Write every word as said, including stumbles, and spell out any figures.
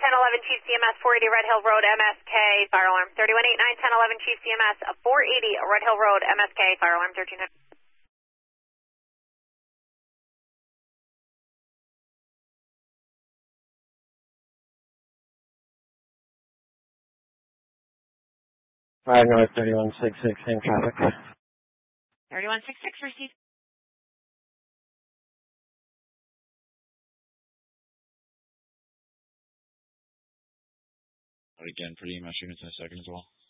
ten eleven Chief C M S four eighty Red Hill Road M S K, fire alarm. thirty-one eight nine ten eleven Chief C M S four eighty Red Hill Road M S K, fire alarm thirteen hundred. five North thirty-one sixty-six, same traffic. thirty-one sixty-six, received. Again, for the E M S units in a second as well.